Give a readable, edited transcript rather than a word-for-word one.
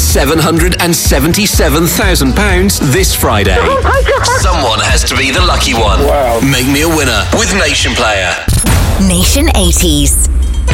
£777,000 this Friday. Oh my God. Someone has to be the lucky one. Wow. Make me a winner with Nation Player. Nation 80s.